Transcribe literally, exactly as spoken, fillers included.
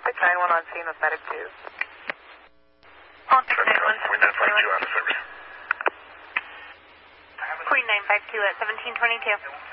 Pacific nine one on scene with medic two. On nine one seven two out of service. Queen nine five two at seventeen twenty-two.